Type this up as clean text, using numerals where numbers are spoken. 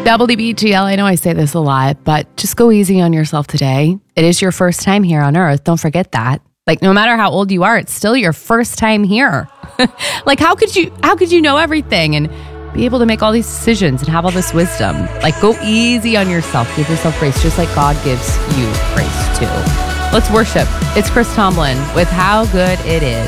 WBGL, I know I say this a lot, but just go easy on yourself today. It is your first time here on Earth. Don't forget that. Like, no matter how old you are, it's still your first time here. Like, how could you know everything and be able to make all these decisions and have all this wisdom? Like, go easy on yourself. Give yourself grace, just like God gives you grace too. Let's worship. It's Chris Tomlin with How Good It Is.